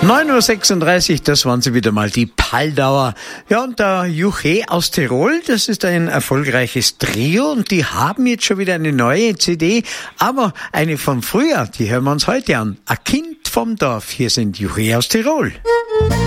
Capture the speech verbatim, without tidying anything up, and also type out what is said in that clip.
neun Uhr sechsunddreißig, das waren sie wieder mal, die Paldauer. Ja, und der Juche aus Tirol, das ist ein erfolgreiches Trio und die haben jetzt schon wieder eine neue C D, aber eine von früher, die hören wir uns heute an. Ein Kind vom Dorf, hier sind Juche aus Tirol.